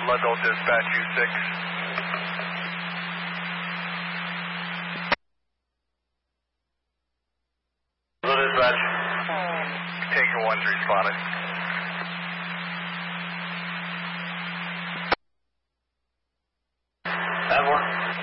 Ludlow Dispatch U6. Ludlow Dispatch. Tanker 1's responding. Admiral.